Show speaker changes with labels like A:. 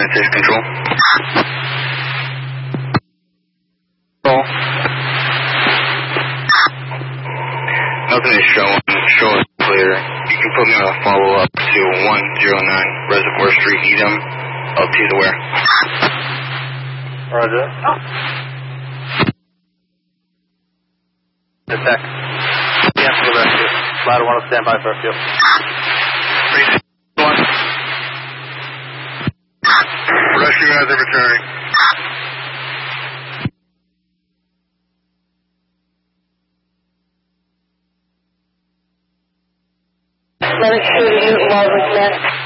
A: United States Control. Nothing is showing. Show us clear. You can put me on a follow-up to 109 Reservoir Street, Edam. LT is aware.
B: Roger. Detect. Yes, for rescue. Ladder 1 will stand by for a few. 3, 1.
A: Rescue guys are returning.
C: Medic 2 to Unit Log,